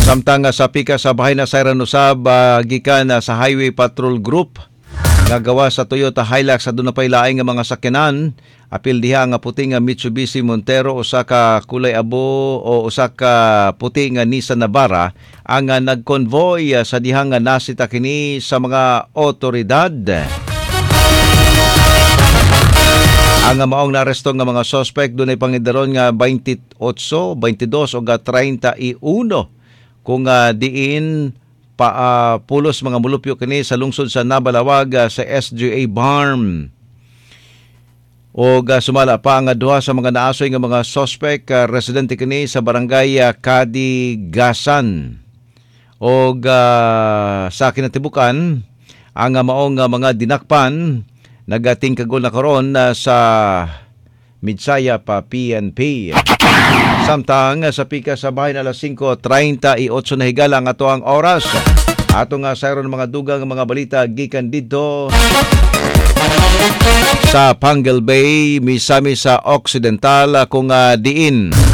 Samtang sa pika sa bahay na Sayran usab gikan sa Highway Patrol Group nga gawa sa Toyota Hilux aduna pay laing nga mga sakyanan apil diha nga puti nga Mitsubishi Montero usa ka kulay abo o usa ka puti nga Nissan Navara ang nagkonvoy sa diha nga nasita kini sa mga otoridad. Ang maong naaresto nga mga suspect dunay pangidaron nga 28, 22 o 31 kung diin pulos mga mulupyo kini sa lungsod sa Nabalawag sa SGA Barm. O sumala pa ang duha sa mga naasoy nga mga suspect residente kini sa barangay Kadigasan. O sa kinatibukan ang maong mga dinakpan nagating kagol na karon sa Midsaya pa PNP. Samtang sa pika sa bahay na alas 5:38 na higala ang ato ang oras. Ato nga sayron mga dugang mga balita gikan dito sa Pangal Bay, misami sa Occidental kung diin